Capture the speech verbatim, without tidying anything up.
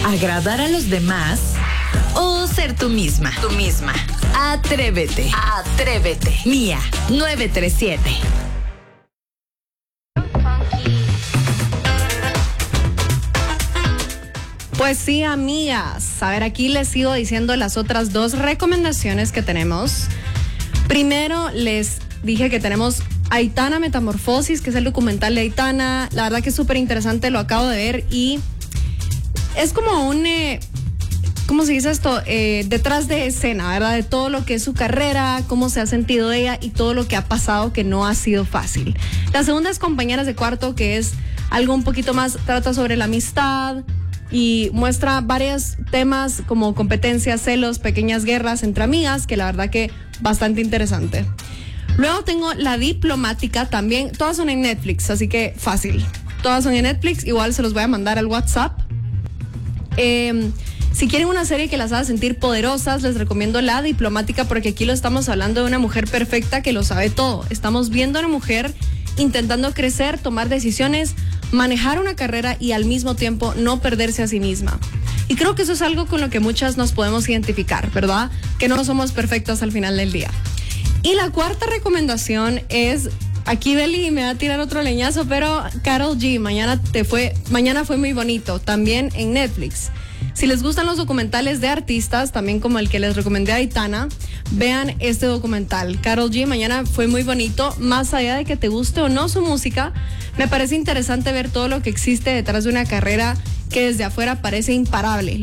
¿Agradar a los demás o ser tú misma? Tú misma. Atrévete. Atrévete. Mía, nueve tres siete. Pues sí, amigas. A ver, aquí les sigo diciendo las otras dos recomendaciones que tenemos. Primero, les dije que tenemos Aitana Metamorfosis, que es el documental de Aitana. La verdad que es súper interesante, lo acabo de ver y es como un... Eh, ¿Cómo se dice esto? Eh, detrás de escena, ¿verdad? De todo lo que es su carrera, cómo se ha sentido ella y todo lo que ha pasado que no ha sido fácil. La segunda es Compañeras de Cuarto, que es algo un poquito más, trata sobre la amistad y muestra varios temas como competencias, celos, pequeñas guerras entre amigas, que la verdad que bastante interesante. Luego tengo La Diplomática también, todas son en Netflix, así que fácil. Todas son en Netflix, igual se los voy a mandar al WhatsApp. Eh... Si quieren una serie que las haga sentir poderosas, les recomiendo La Diplomática, porque aquí lo estamos hablando de una mujer perfecta que lo sabe todo. Estamos viendo a una mujer intentando crecer, tomar decisiones, manejar una carrera y al mismo tiempo no perderse a sí misma. Y creo que eso es algo con lo que muchas nos podemos identificar, ¿verdad? Que no somos perfectas al final del día. Y la cuarta recomendación es... Aquí Beli me va a tirar otro leñazo, pero Karol G, mañana te fue, mañana fue muy bonito, también en Netflix. Si les gustan los documentales de artistas, también como el que les recomendé a Aitana, vean este documental. Karol G, mañana fue muy bonito. Más allá de que te guste o no su música, me parece interesante ver todo lo que existe detrás de una carrera que desde afuera parece imparable.